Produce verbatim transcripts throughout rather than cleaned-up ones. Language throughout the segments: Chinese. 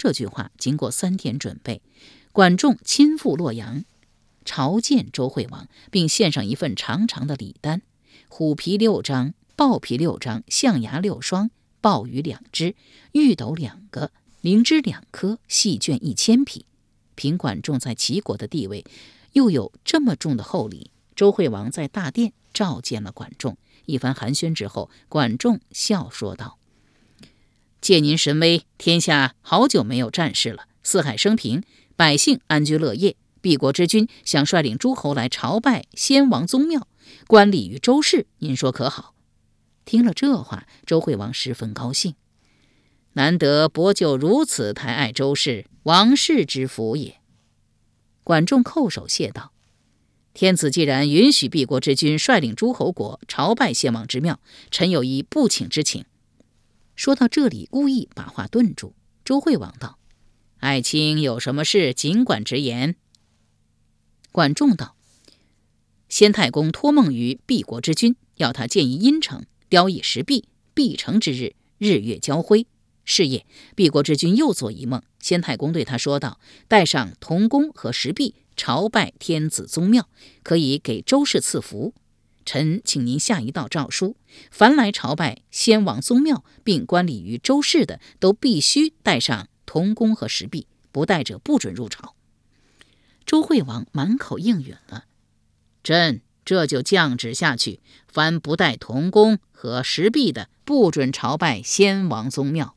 这句话，经过三天准备，管仲亲赴洛阳，朝见周惠王，并献上一份长长的礼单：虎皮六张，豹皮六张，象牙六双，鲍鱼两只，玉斗两个，灵芝两颗，细绢一千匹。凭管仲在齐国的地位，又有这么重的厚礼，周惠王在大殿召见了管仲。一番寒暄之后，管仲笑说道：借您神威，天下好久没有战事了，四海升平，百姓安居乐业。敝国之君想率领诸侯来朝拜先王宗庙，观礼于周室，您说可好？听了这话，周惠王十分高兴，难得伯舅如此抬爱周氏，王室之福也。管仲叩首谢道：天子既然允许敝国之君率领诸侯国朝拜先王之庙，臣有一不请之请。说到这里，故意把话顿住。周惠王道：爱卿有什么事，尽管直言。管仲道：先太公托梦于敝国之君，要他建一阴城，雕以石壁，必成之日，日月交辉。是夜，敝国之君又做一梦，先太公对他说道：带上铜弓和石壁，朝拜天子宗庙，可以给周氏赐福。臣请您下一道诏书，凡来朝拜先王宗庙并观礼于周氏的，都必须带上铜弓和石壁，不带者不准入朝。周惠王满口应允了，朕这就降旨下去，凡不带铜弓和石壁的，不准朝拜先王宗庙。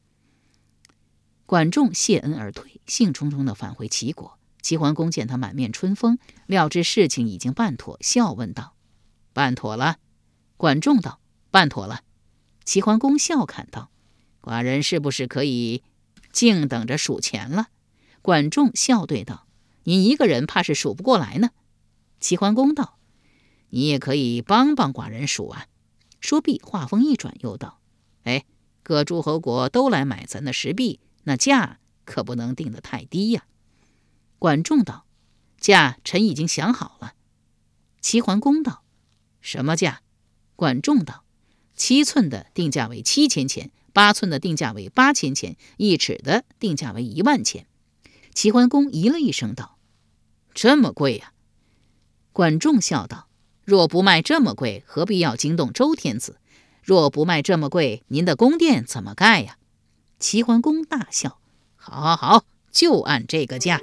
管仲谢恩而退，兴冲冲地返回齐国。齐桓公见他满面春风，料知事情已经办妥，笑问道：办妥了？管仲道：办妥了。齐桓公笑侃道：寡人是不是可以静等着数钱了？管仲笑对道：您一个人怕是数不过来呢。齐桓公道：你也可以帮帮寡人数啊。说毕，话锋一转，又道：哎，各诸侯国都来买咱的石壁，那价可不能定得太低呀。管仲道：价臣已经想好了。齐桓公道：什么价？管仲道：七寸的定价为七千钱，八寸的定价为八千钱，一尺的定价为一万钱。齐桓公咦了一声道：这么贵呀？管仲笑道：若不卖这么贵，何必要惊动周天子？若不卖这么贵，您的宫殿怎么盖呀？齐桓公大笑：好好好，就按这个价。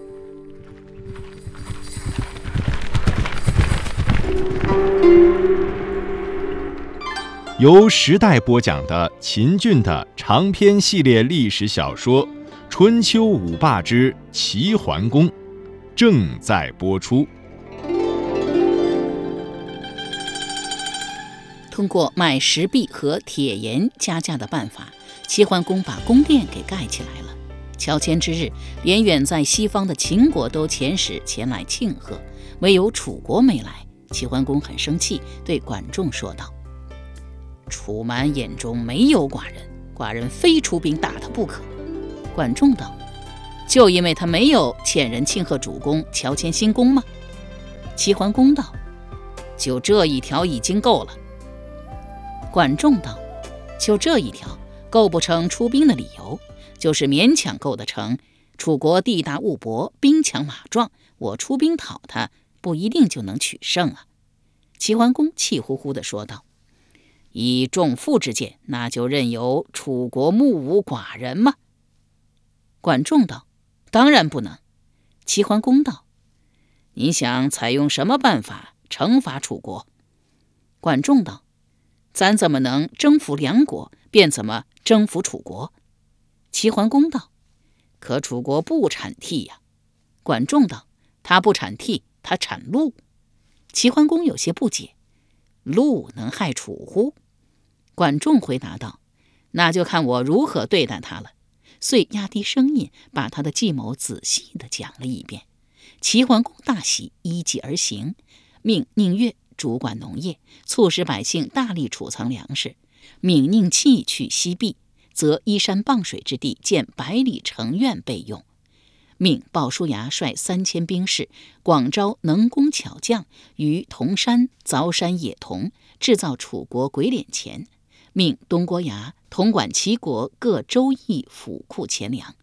由时代播讲的秦俊的长篇系列历史小说《春秋五霸之齐桓公》正在播出。 通过卖石壁和铁盐加价的办法，齐桓公把宫殿给盖起来了。乔迁之日，连远在西方的秦国都遣使前来庆贺，唯有楚国没来。齐桓公很生气，对管仲说道：楚蛮眼中没有寡人，寡人非出兵打他不可。管仲道：就因为他没有遣人庆贺主公乔迁新宫吗？齐桓公道：就这一条已经够了。管仲道：就这一条构不成出兵的理由，就是勉强构得成。楚国地大物博，兵强马壮，我出兵讨他，不一定就能取胜啊。齐桓公气呼呼地说道：以仲父之见，那就任由楚国目无寡人吗？管仲道：当然不能。齐桓公道：你想采用什么办法惩罚楚国？管仲道：咱怎么能征服梁国，便怎么征服楚国。齐桓公道：可楚国不产替呀。管仲道：他不产替，他产鹿。齐桓公有些不解：鹿能害楚乎？管仲回答道：那就看我如何对待他了。遂压低声音，把他的计谋仔细地讲了一遍。齐桓公大喜，依计而行，命宁越主管农业，促使百姓大力储藏粮食；命宁弃去西壁，则依山傍水之地建百里城苑备用；命鲍叔牙率三千兵士，广招能工巧匠，于铜山凿山冶铜，制造楚国鬼脸钱；命东郭牙统管齐国各州邑府库钱粮；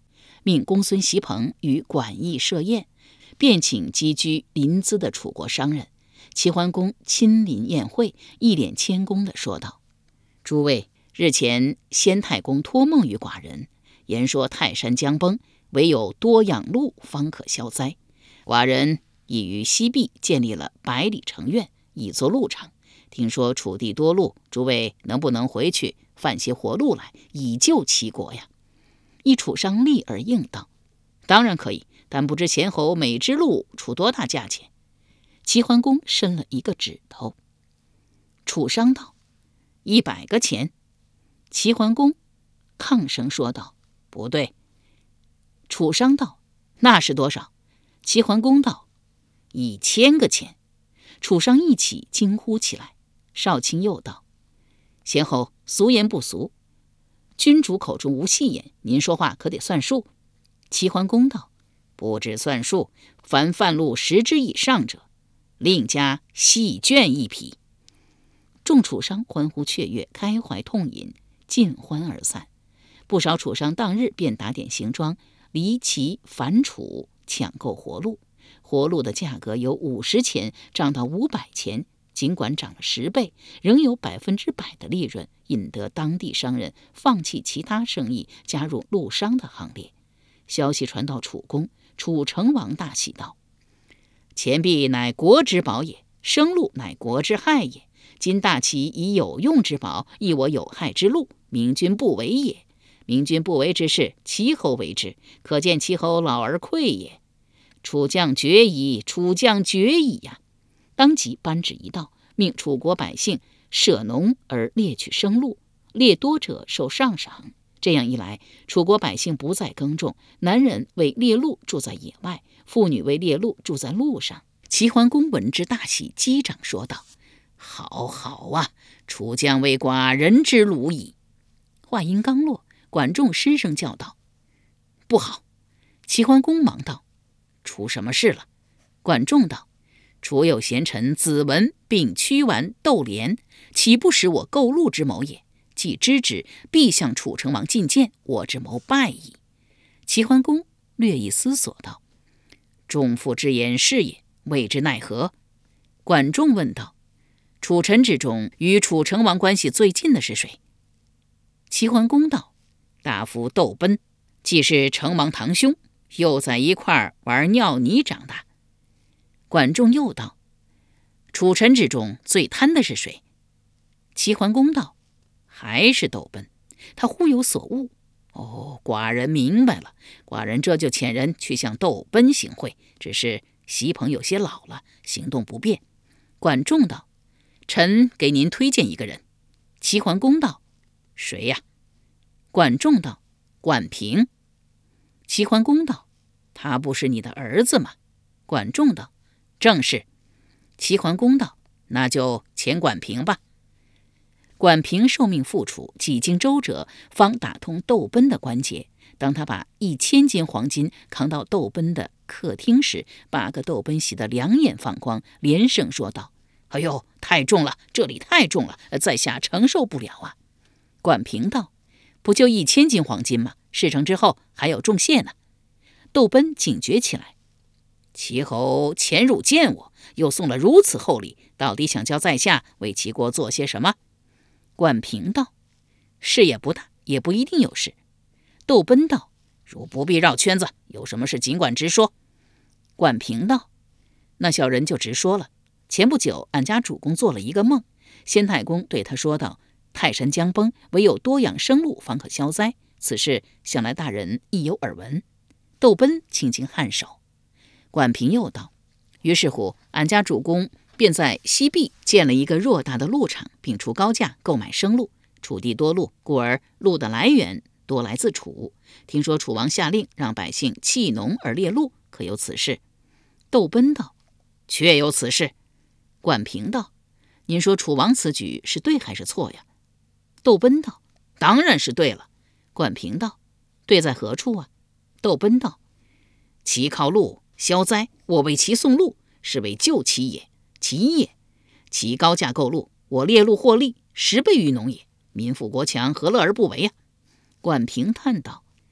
命公孙袭鹏与管驿设宴，便请积居临淄的楚国商人。齐桓公亲临宴会，一脸谦恭地说道：诸位，日前先太公托梦于寡人，言说泰山将崩，唯有多养鹿方可消灾。寡人已于西壁建立了百里城苑，以作鹿场。听说楚地多鹿，诸位能不能回去贩些活鹿来，以救齐国呀？一楚商立而应道：当然可以，但不知钱侯每只鹿出多大价钱？齐桓公伸了一个指头。楚商道：一百个钱。齐桓公抗声说道：不对。楚商道：那是多少？齐桓公道：一千个钱。楚商一起惊呼起来。少卿又道：贤侯，俗言不俗，君主口中无戏言，您说话可得算数。齐桓公道：不只算数，凡贩鹿十只以上者，另加细绢一匹。众楚商欢呼雀跃，开怀痛饮，尽欢而散。不少楚商当日便打点行装，离齐反楚，抢购活鹿。活鹿的价格由五十钱涨到五百钱，尽管涨了十倍，仍有百分之百的利润，引得当地商人放弃其他生意，加入鹿商的行列。消息传到楚宫，楚成王大喜道：钱币乃国之宝也，生鹿乃国之害也。今大齐以有用之宝益我有害之鹿，明君不为也。明君不为之事，齐侯为之，可见齐侯老而愧也。楚将决矣，楚将决矣呀！当即颁旨一道，命楚国百姓舍农而猎取生鹿，猎多者受上赏。这样一来，楚国百姓不再耕种，男人为猎鹿住在野外，妇女为猎鹿住在路上。齐桓公闻之大喜，击掌说道：好好啊，楚将为寡人之虏矣。话音刚落，管仲失声叫道：不好！齐桓公忙道：出什么事了？管仲道：楚有贤臣子文并屈完斗连，岂不使我购鹿之谋也？既知之，必向楚成王进谏，我之谋败矣。齐桓公略一思索道：仲父之言是也，谓之奈何？管仲问道：楚臣之中，与楚成王关系最近的是谁？齐桓公道：大夫窦奔，既是成王堂兄，又在一块儿玩尿泥长大。管仲又道：楚臣之中最贪的是谁？齐桓公道：还是窦奔，他忽有所悟。哦，寡人明白了，寡人这就遣人去向窦奔行贿，只是袭鹏有些老了，行动不便。管仲道：臣给您推荐一个人。齐桓公道：谁呀？管仲道：管平。齐桓公道：他不是你的儿子吗？管仲道：正是。齐桓公道：那就遣管平吧。管平受命复楚，几经周折，方打通窦奔的关节。当他把一千斤黄金扛到窦奔的客厅时，把个窦奔喜得两眼放光，连声说道：哎呦，太重了，这里太重了，在下承受不了啊。管平道：不就一千斤黄金吗？事成之后还有重谢呢。窦奔警觉起来：齐侯潜入见我，又送了如此厚礼，到底想叫在下为齐国做些什么？管平道：事也不大，也不一定有事。窦奔道：如不必绕圈子，有什么事尽管直说。管平道：那小人就直说了。前不久，俺家主公做了一个梦，先太公对他说道：泰山将崩，唯有多养生鹿方可消灾。此事想来大人亦有耳闻。窦奔轻轻颔首。管平又道：于是乎，俺家主公便在西壁建了一个偌大的鹿场，并出高价购买生鹿。楚地多鹿，故而鹿的来源多来自楚。听说楚王下令让百姓弃农而猎鹿，可有此事？窦奔道：确有此事。管平道：您说楚王此举是对还是错呀？窦奔道：当然是对了。管平道：对在何处啊？窦奔道：齐靠鹿消灾，我为齐送鹿，是为救齐也。其也，齐高价购鹿，我猎鹿获利，十倍于农也。民富国强，何乐而不为啊？管平叹道：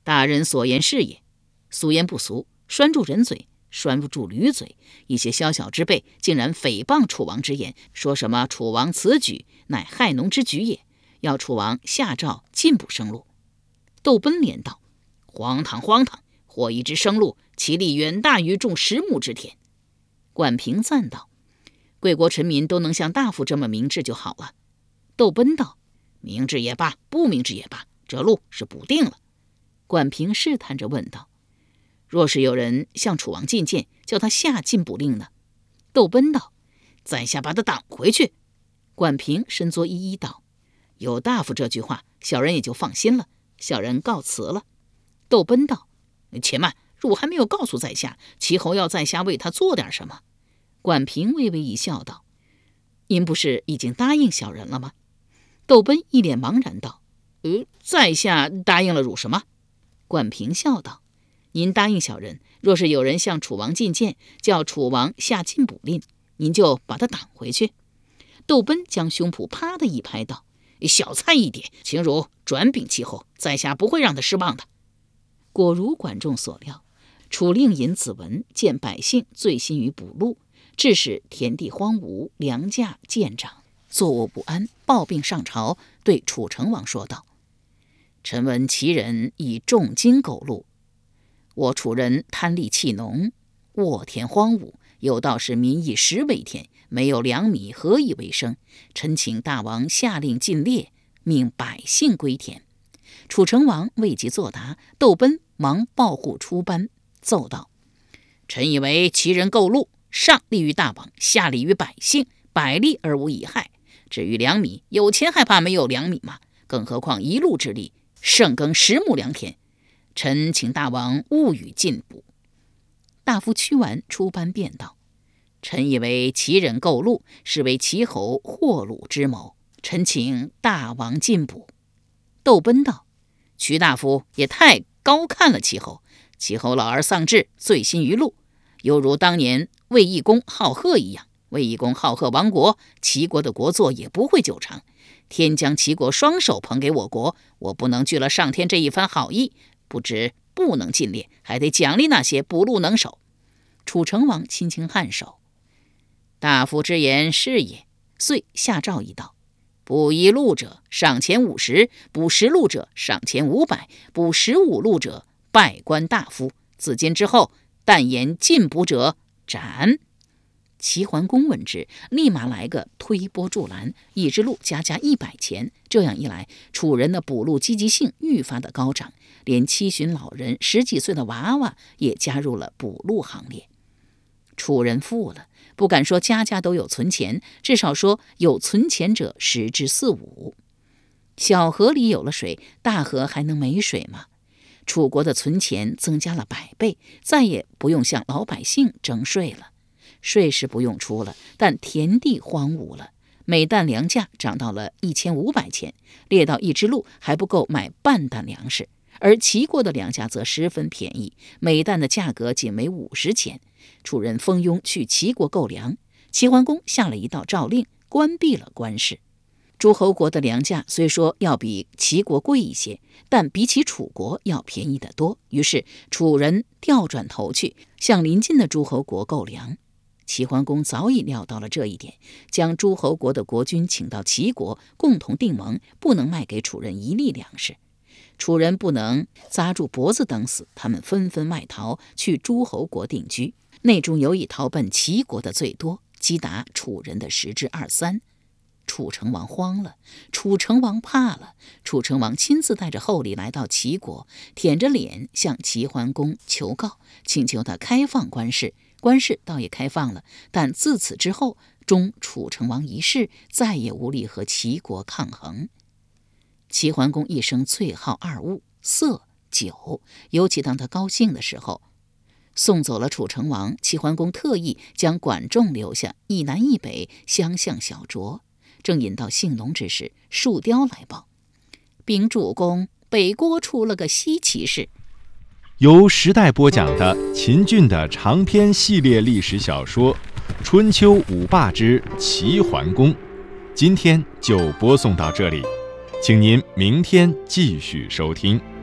大人所言是也。俗言不俗，拴住人嘴，拴不住驴嘴。一些宵小之辈竟然诽谤楚王之言，说什么楚王此举乃害农之举也，要楚王下诏禁捕生鹿。窦奔连道：荒唐荒唐！获一只生鹿，其力远大于种十亩之田。管平赞道：贵国臣民都能像大夫这么明智就好了。窦奔道：明智也罢，不明智也罢，这鹿是捕定了。管平试探着问道：若是有人向楚王进谏，叫他下禁捕令呢？窦奔道：在下把他挡回去。管平身作一一道：有大夫这句话，小人也就放心了，小人告辞了。窦奔道：且慢，汝还没有告诉在下，齐侯要在下为他做点什么。管平微微一笑道：您不是已经答应小人了吗？窦奔一脸茫然道：呃，在下答应了汝什么？管平笑道：您答应小人，若是有人向楚王进谏，叫楚王下禁捕令，您就把他挡回去。窦奔将胸脯啪的一拍道：小菜一碟，请汝转禀齐侯，在下不会让他失望的。果如管仲所料，楚令尹子文见百姓醉心于捕鹿，致使田地荒芜，粮价渐涨，坐卧不安，抱病上朝，对楚成王说道：臣闻齐人以重金购鹿，我楚人贪利弃农，沃田荒芜，有道是民以食为天，没有粮米何以为生？臣请大王下令禁猎，命百姓归田。楚成王未及作答，窦奔忙抱户出班，奏道：臣以为齐人购鹿，上利于大王，下利于百姓，百利而无一害。至于粮米，有钱还怕没有粮米吗？更何况一鹿之力，胜耕十亩良田。臣请大王勿予禁捕。大夫屈完出班便道：臣以为齐人购鹿，是为齐侯获鹿之谋，臣请大王禁捕。窦奔道：屈大夫也太高看了齐侯，齐侯老而丧志，醉心于鹿，犹如当年卫懿公好贺一样。卫懿公好贺亡国，齐国的国祚也不会久长。天将齐国双手捧给我国，我不能拒了上天这一番好意，不止不能禁猎，还得奖励那些捕鹿能手。楚成王轻轻颔首：大夫之言是也。遂下诏一道：捕一鹿者赏钱五十，捕十鹿者赏钱五百，捕十五鹿者拜官大夫。自今之后，但言禁捕者斩。齐桓公闻之，立马来个推波助澜，一只鹿加价一百钱。这样一来，楚人的捕鹿积极性愈发的高涨，连七旬老人、十几岁的娃娃也加入了捕鹿行列。楚人富了，不敢说家家都有存钱，至少说有存钱者十之四五。小河里有了水，大河还能没水吗？楚国的存钱增加了百倍，再也不用向老百姓征税了。税是不用出了，但田地荒芜了，每担粮价涨到了一千五百钱，猎到一只鹿还不够买半担粮食。而齐国的粮价则十分便宜，每担的价格仅为五十钱。楚人蜂拥去齐国购粮，齐桓公下了一道诏令，关闭了官市。诸侯国的粮价虽说要比齐国贵一些，但比起楚国要便宜得多。于是楚人调转头去向邻近的诸侯国购粮。齐桓公早已料到了这一点，将诸侯国的国君请到齐国，共同定盟，不能卖给楚人一粒粮食。楚人不能扎住脖子等死，他们纷纷外逃，去诸侯国定居。内中有以逃奔齐国的最多，击打楚人的十之二三。楚成王慌了，楚成王怕了。楚成王亲自带着厚礼来到齐国，舔着脸向齐桓公求告，请求他开放官市。官市倒也开放了，但自此之后，终楚成王一世，再也无力和齐国抗衡。齐桓公一生最好二物：色、酒，尤其当他高兴的时候。送走了楚成王，齐桓公特意将管仲留下，一南一北相向小酌。正饮到兴隆之时，树雕来报：禀主公，北郭出了个稀奇事。 由时代播讲的秦俊的长篇系列历史小说《春秋五霸之齐桓公》，今天就播送到这里，请您明天继续收听。